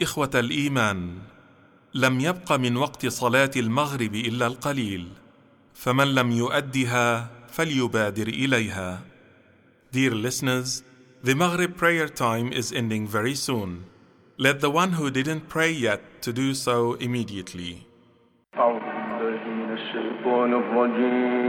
إخوة الإيمان، لم يبق من وقت صلاة المغرب إلا القليل، فمن لم يؤدها فليبادر إليها. Dear listeners, the Maghrib prayer time is ending very soon. Let the one who didn't pray yet to do so immediately.